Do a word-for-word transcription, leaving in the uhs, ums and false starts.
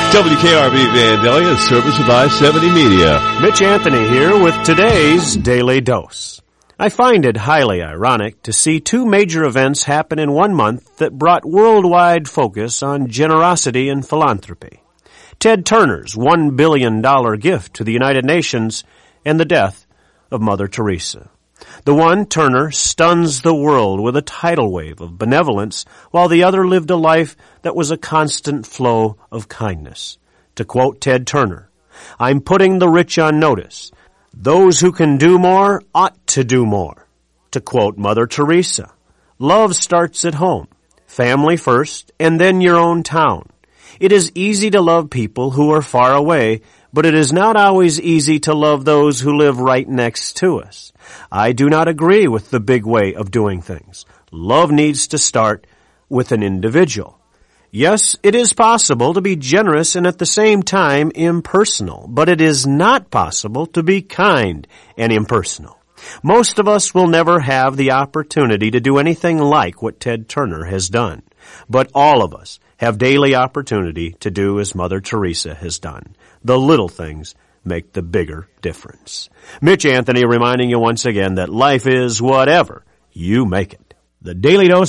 W K R B Vandalia, in service of I seventy Media. Mitch Anthony here with today's Daily Dose. I find it highly ironic to see two major events happen in one month that brought worldwide focus on generosity and philanthropy. Ted Turner's one billion dollars gift to the United Nations and the death of Mother Teresa. The one, Turner, stuns the world with a tidal wave of benevolence, while the other lived a life that was a constant flow of kindness. To quote Ted Turner, "I'm putting the rich on notice. Those who can do more ought to do more." To quote Mother Teresa, "Love starts at home, family first, and then your own town. It is easy to love people who are far away, but it is not always easy to love those who live right next to us. I do not agree with the big way of doing things. Love needs to start with an individual. Yes, it is possible to be generous and at the same time impersonal, but it is not possible to be kind and impersonal. Most of us will never have the opportunity to do anything like what Ted Turner has done, but all of us have daily opportunity to do as Mother Teresa has done. The little things make the bigger difference." Mitch Anthony reminding you once again that life is whatever you make it. The Daily Dose